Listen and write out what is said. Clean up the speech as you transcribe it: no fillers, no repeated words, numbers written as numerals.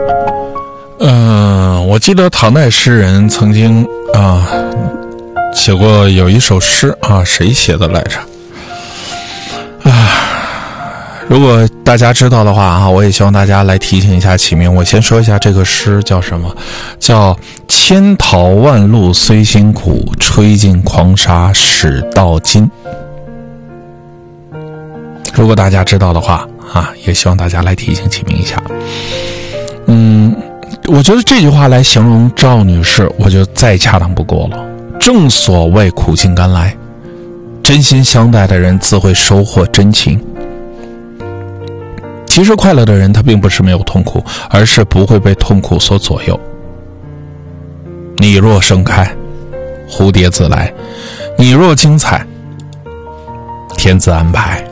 我记得唐代诗人曾经写过有一首诗谁写的来着？如果大家知道的话我也希望大家来提醒一下启明。我先说一下这个诗叫什么，叫千淘万漉虽辛苦，吹尽狂沙始到金。如果大家知道的话也希望大家来提醒启明一下。我觉得这句话来形容赵女士，我就再恰当不过了。正所谓苦尽甘来，真心相待的人自会收获真情。其实快乐的人他并不是没有痛苦，而是不会被痛苦所左右。你若盛开，蝴蝶自来；你若精彩，天自安排。